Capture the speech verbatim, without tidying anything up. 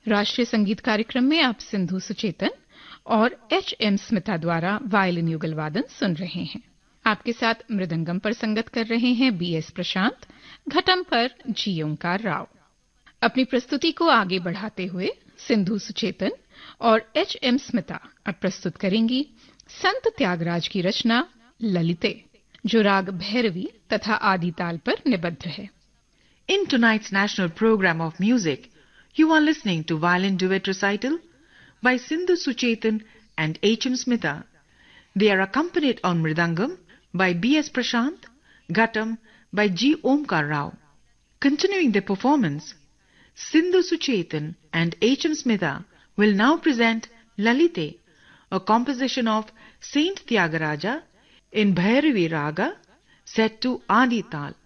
राष्ट्रीय संगीत कार्यक्रम में आप सिंधु सुचेतन और एच एम स्मिता द्वारा वायलिन युगल वादन सुन रहे हैं। आपके साथ मृदंगम पर संगत कर रहे हैं बी एस प्रशांत, घटम पर जी ओंकार राव। अपनी प्रस्तुति को आगे बढ़ाते हुए सिंधु सुचेतन और एच एम स्मिता अब प्रस्तुत करेंगी संत त्यागराज की रचना ललिते, जो राग भैरवी तथा आदि ताल पर निबद्ध है। In tonight's national program of music, you are listening to violin duet recital by Sindhu Suchetan and H M Smita. They are accompanied on mridangam by B S Prashant, ghatam by G Omkar Rao. Continuing their performance, Sindhu Suchetan and H M Smita will now present Lalite, a composition of Saint Tyagaraja in Bhairavi Raga set to Adi Tal.